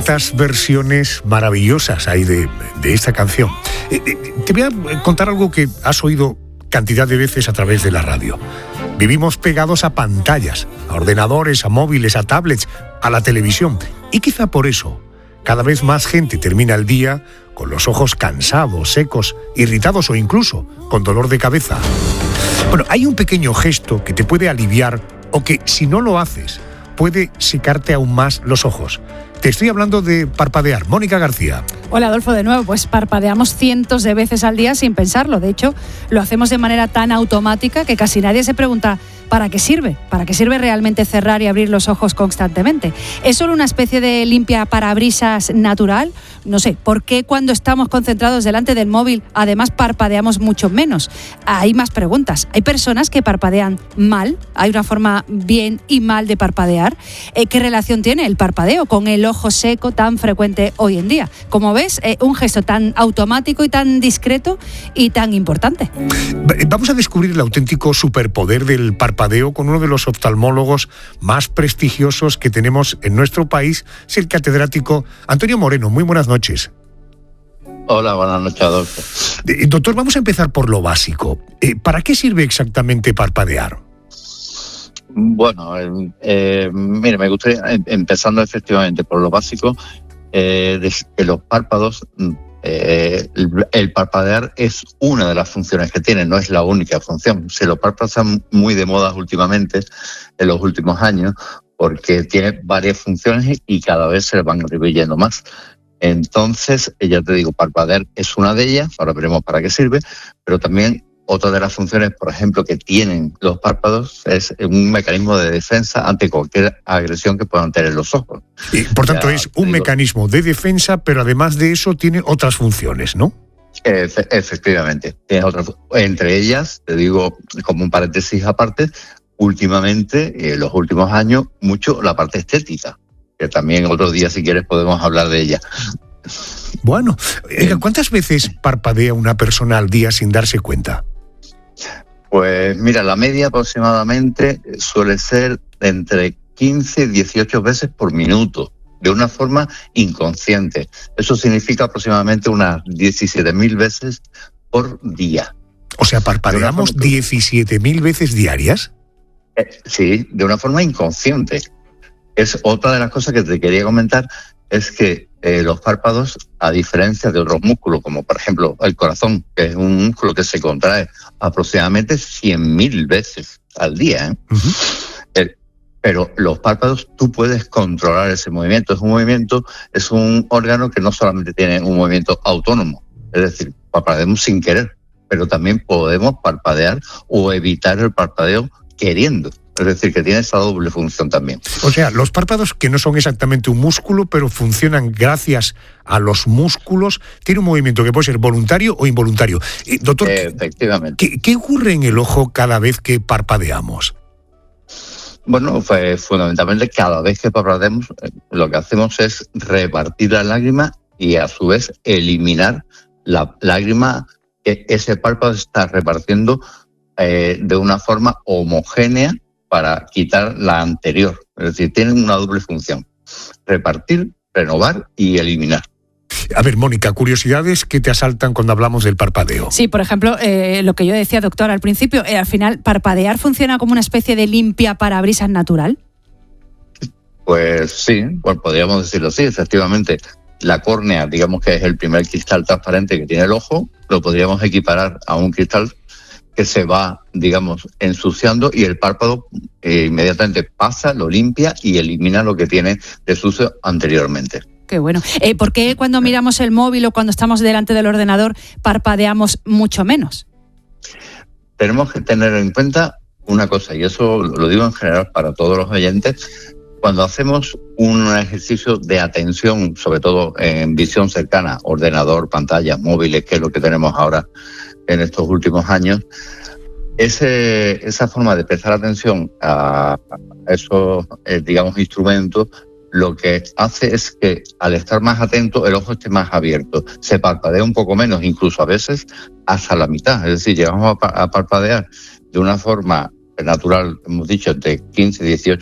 cuántas versiones maravillosas hay de esta canción. Te voy a contar algo que has oído cantidad de veces a través de la radio. Vivimos pegados a pantallas, a ordenadores, a móviles, a tablets, a la televisión. Y quizá por eso, cada vez más gente termina el día con los ojos cansados, secos, irritados o incluso con dolor de cabeza. Bueno, hay un pequeño gesto que te puede aliviar o que, si no lo haces, puede secarte aún más los ojos. Te estoy hablando de parpadear. Mónica García. Hola, Adolfo, de nuevo. Pues parpadeamos cientos de veces al día sin pensarlo. De hecho, lo hacemos de manera tan automática que casi nadie se pregunta ¿para qué sirve? ¿Para qué sirve realmente cerrar y abrir los ojos constantemente? ¿Es solo una especie de limpia parabrisas natural? No sé, ¿por qué cuando estamos concentrados delante del móvil además parpadeamos mucho menos? Hay más preguntas. ¿Hay personas que parpadean mal? ¿Hay una forma bien y mal de parpadear? ¿Qué relación tiene el parpadeo con el ojo seco tan frecuente hoy en día? Como ves, un gesto tan automático y tan discreto y tan importante. Vamos a descubrir el auténtico superpoder del parpadeo con uno de los oftalmólogos más prestigiosos que tenemos en nuestro país, es el catedrático Antonio Moreno. Muy buenas noches. Hola, buenas noches, Adolfo. Doctor, vamos a empezar por lo básico. ¿Para qué sirve exactamente parpadear? Bueno, mire, me gustaría, empezando efectivamente por lo básico, de los párpados. El parpadear es una de las funciones que tiene, no es la única función. Los párpados están muy de moda últimamente, en los últimos años, porque tiene varias funciones y cada vez se le van atribuyendo más. Entonces, ya te digo, parpadear es una de ellas, ahora veremos para qué sirve, pero también otra de las funciones, por ejemplo, que tienen los párpados es un mecanismo de defensa ante cualquier agresión que puedan tener los ojos. Y, por tanto, es un mecanismo de defensa, pero además de eso tiene otras funciones, ¿no? Efectivamente. Tiene otras, entre ellas, te digo, como un paréntesis aparte, últimamente, en los últimos años, mucho la parte estética, que también otro día, si quieres, podemos hablar de ella. Bueno, ¿cuántas veces parpadea una persona al día sin darse cuenta? Pues mira, la media aproximadamente suele ser entre 15 y 18 veces por minuto, de una forma inconsciente. Eso significa aproximadamente unas 17.000 veces por día. O sea, ¿parpadeamos 17.000 veces diarias? Sí, de una forma inconsciente. Es otra de las cosas que te quería comentar, es que los párpados, a diferencia de otros músculos, como por ejemplo el corazón, que es un músculo que se contrae aproximadamente 100.000 veces al día, pero los párpados tú puedes controlar ese movimiento. Es un órgano que no solamente tiene un movimiento autónomo, es decir, parpadeamos sin querer, pero también podemos parpadear o evitar el parpadeo queriendo. Es decir, que tiene esa doble función también. O sea, los párpados, que no son exactamente un músculo, pero funcionan gracias a los músculos, tiene un movimiento que puede ser voluntario o involuntario. Doctor, efectivamente. ¿Qué ocurre en el ojo cada vez que parpadeamos? Bueno, pues fundamentalmente cada vez que parpadeamos, lo que hacemos es repartir la lágrima y a su vez eliminar la lágrima que ese párpado está repartiendo de una forma homogénea, para quitar la anterior. Es decir, tienen una doble función: repartir, renovar y eliminar. A ver, Mónica, curiosidades que te asaltan cuando hablamos del parpadeo. Sí, por ejemplo, lo que yo decía, doctor, al principio, al final, ¿parpadear funciona como una especie de limpia parabrisas natural? Pues sí, pues podríamos decirlo así, efectivamente. La córnea, digamos que es el primer cristal transparente que tiene el ojo, lo podríamos equiparar a un cristal que se va, digamos, ensuciando, y el párpado inmediatamente pasa, lo limpia y elimina lo que tiene de sucio anteriormente. Qué bueno. ¿Por qué cuando miramos el móvil o cuando estamos delante del ordenador parpadeamos mucho menos? Tenemos que tener en cuenta una cosa, y eso lo digo en general para todos los oyentes: cuando hacemos un ejercicio de atención, sobre todo en visión cercana, ordenador, pantallas, móviles, que es lo que tenemos ahora en estos últimos años, esa forma de prestar atención a esos, digamos, instrumentos, lo que hace es que al estar más atento el ojo esté más abierto, se parpadea un poco menos, incluso a veces hasta la mitad. Es decir, llegamos a parpadear de una forma natural, hemos dicho, de 15 y 18